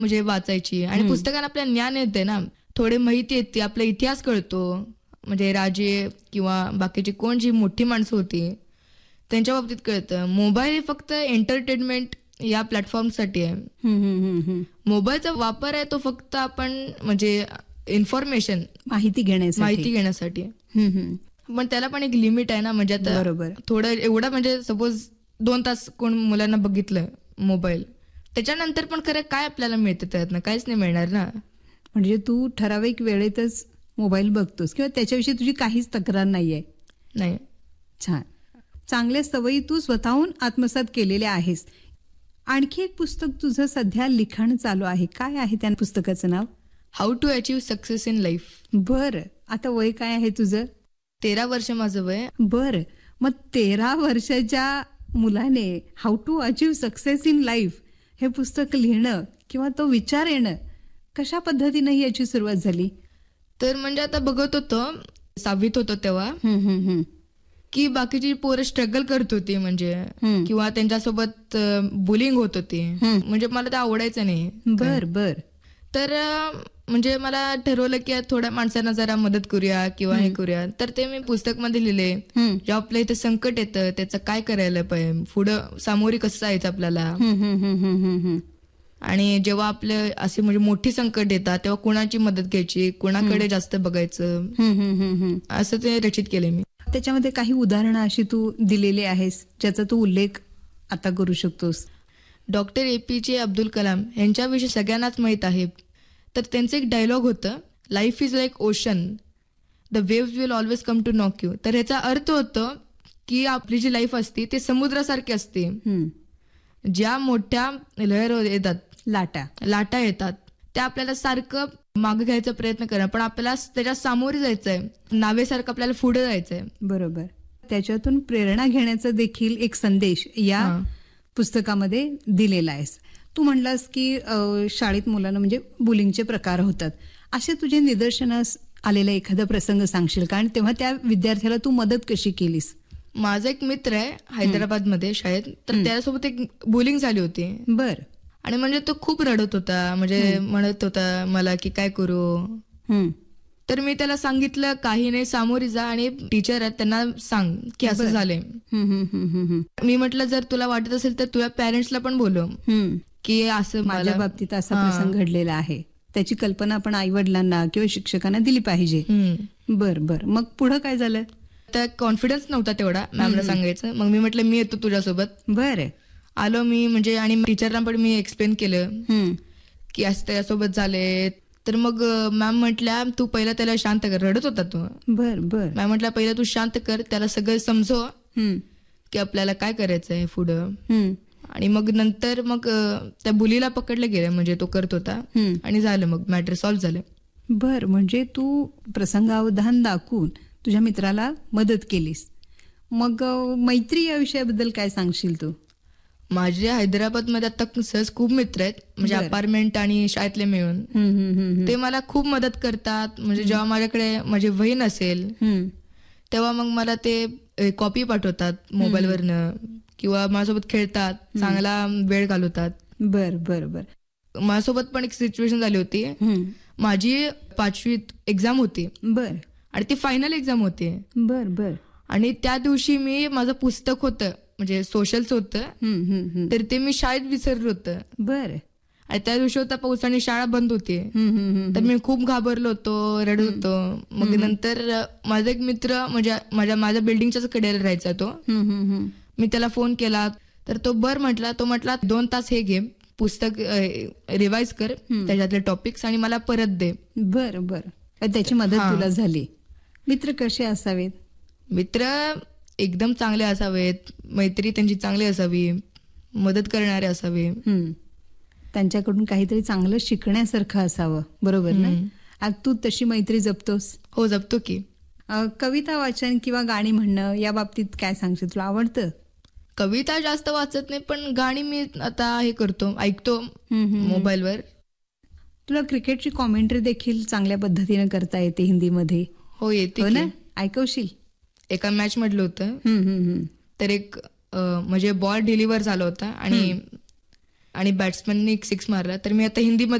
म्हणजे वाचायची. आणि पुस्तकाने आपल्याला ज्ञान येते ना, थोडे माहिती येते, आपला इतिहास कळतो. म्हणजे राजे किंवा बाकीची कोण जी मोठी माणसं होती त्यांच्या बाबतीत कळतं. मोबाईल हे फक्त एंटरटेनमेंट या प्लॅटफॉर्मसाठी आहे. मोबाईलचा वापर आहे तो फक्त आपण म्हणजे इन्फॉर्मेशन माहिती घेण्यासाठी. पण त्याला पण एक लिमिट आहे ना. म्हणजे आता थोडं एवढं म्हणजे सपोज 2 तास कोण मुलांना बघितलं मोबाईल, त्याच्यानंतर पण खरं काय आपल्याला मिळतं त्यातनं? काहीच नाही मिळणार ना. म्हणजे तू ठराविक वेळेतच मोबाईल बघतोस किंवा त्याच्याविषयी तुझी काहीच तक्रार नाहीये. नाही. छान. चांगल्या सवयी तू स्वतःहून आत्मसात केलेल्या आहेस. आणखी एक पुस्तक तुझं सध्या लिखाण चालू आहे. काय आहे त्या पुस्तकाचं नाव? How to achieve success in life. बरं. आता वय काय आहे तुझं? 13 वर्ष माझं वय. बरं. मग 13 वर्षाच्या मुलाने how to achieve success in life हे पुस्तक लिहिणं किंवा तो विचार येणं कशा पद्धतीने याची सुरुवात झाली? तर म्हणजे आता बघत होतो, 6वीत होतो तेव्हा, की बाकीची पोरं स्ट्रगल करत होती म्हणजे किंवा त्यांच्यासोबत बुलिंग होत होती. म्हणजे मला ते आवडायचं नाही. बर. तर म्हणजे मला ठरवलं की थोड्या माणसांना जरा मदत करूया किंवा हे करूया. तर ते मी पुस्तकमध्ये लिहिले. जेव्हा आपल्या इथे संकट येतं त्याचं काय करायला पाहिजे, पुढं सामोरी कसं जायचं आपल्याला. आणि जेव्हा आपले असे म्हणजे मोठी संकट येतात तेव्हा कुणाची मदत घ्यायची, कुणाकडे जास्त बघायचं, असं ते रचित केले मी. त्याच्यामध्ये काही उदाहरणं अशी तू दिलेली आहेस ज्याचा तू उल्लेख आता करू शकतोस? डॉक्टर APJ अब्दुल कलाम यांच्याविषयी सगळ्यांनाच माहीत आहे. तर त्यांचं एक डायलॉग होतं, life is like ocean, the waves will always come to knock you. तर ह्याचा अर्थ होतो की आपली जी लाईफ असते ते समुद्रासारखी असते. ज्या मोठ्या लहर येतात, लाटा येतात, त्या आपल्याला सारखं मागे घ्यायचा प्रयत्न करा, पण आपल्याला त्याच्या सामोरे जायचंय, नावेसारखं आपल्याला पुढे जायचंय. बरोबर. त्याच्यातून प्रेरणा घेण्याचा देखील एक संदेश या पुस्तकामध्ये दिलेला आहेस. तू म्हणलास की शाळेत मुलांना म्हणजे बुलिंगचे प्रकार होतात. असे तुझे निदर्शनास आलेला एखादा प्रसंग सांगशील का? आणि तेव्हा त्या विद्यार्थ्याला तू मदत कशी केलीस? माझा एक मित्र आहे हैदराबादमध्ये शाळेत, तर त्याच्यासोबत एक बुलिंग झाली होती. बर. आणि म्हणजे तो खूप रडत होता, म्हणजे म्हणत होता मला की काय करू. तर मी त्याला सांगितलं काही नाही, सामोरी जा आणि टीचर आहेत त्यांना सांग की असं झालंय. मी म्हटलं जर तुला वाटत असेल तर तुझ्या पॅरेंट्सला पण बोलव की असं माझ्या बाबतीत असा प्रसंग घडलेला आहे. त्याची कल्पना आपण आई वडिलांना किंवा शिक्षकांना दिली पाहिजे. बर. मग पुढं काय झालं? तर कॉन्फिडन्स नव्हता तेवढा मॅमला सांगायचं. मग मी म्हटलं मी येतो तुझ्यासोबत. बरं. आलो मी म्हणजे, आणि टीचरला पण मी एक्सप्लेन केलं की असं त्याच्यासोबत झाले. तर मग मॅम म्हटल्या तू पहिला त्याला शांत कर, रडत होता तू. बर. मॅम म्हटलं पहिला तू शांत कर, त्याला सगळं समजव की आपल्याला काय करायचंय पुढं. आणि मग नंतर मग त्या बुलीला पकडलं गेलं, म्हणजे तो करत होता, आणि झालं मग मॅटर सॉल्व्ह झालं. बर. म्हणजे तू प्रसंगावधान दाखवून तुझ्या मित्राला मदत केलीस. मग मैत्री या विषयाबद्दल काय सांगशील तू? माझ्या हैदराबादमध्ये आता सहज खूप मित्र आहेत, म्हणजे अपार्टमेंट आणि शाळेतले मिळून. ते मला खूप मदत करतात. म्हणजे जेव्हा माझ्याकडे माझी वही नसेल तेव्हा मग मला ते कॉपी पाठवतात मोबाईलवरनं किंवा माझ्यासोबत खेळतात, चांगला वेळ घालवतात. बर. माझ्यासोबत पण एक सिच्युएशन झाली होती. माझी 5वीत एक्झाम होती. बर. आणि ती फायनल एक्झाम होती. बर. आणि त्या दिवशी मी माझं पुस्तक होतं म्हणजे सोशलचं होतं, तर ते मी शाळेत विसरलं होतं. बर. आणि त्या दिवशी होता पाऊस आणि शाळा बंद होती. तर मी खूप घाबरलो होतो, रडत होतो. मग नंतर माझा एक मित्र म्हणजे माझ्या बिल्डिंगच्याच कडेला राहायचा तो. मी त्याला फोन केला तर तो म्हटला. तो म्हटला 2 तास हे घे पुस्तक, रिवाइज कर त्याच्यातले टॉपिक्स आणि मला परत दे. बर. त्याची मदत तुला झाली. मित्र कसे असावेत? मित्र एकदम चांगले असावेत, मैत्री त्यांची चांगली असावी, मदत करणारे असावे. त्यांच्याकडून काहीतरी चांगलं शिकण्यासारखं असावं. बरोबर ना? आज तू तशी मैत्री जपतोस? हो, जपतो की. कविता वाचन किंवा गाणी म्हणणं या बाबतीत काय सांगशील? तुला आवडतं? कविता जास्त वाचत नाही, पण गाणी मी आता हे करतो, ऐकतो मोबाईलवर. तुला क्रिकेटची कॉमेंट्री देखील चांगल्या पद्धतीने करता येते हिंदीमध्ये? हो, येते ना. ऐकवशील? एका मॅच मधलं होतं, तर एक म्हणजे बॉल डिलिव्हर झाला होता आणि आणि बॅट्समॅनने एक 6 मारला, तर मी आता हिंदीमध्ये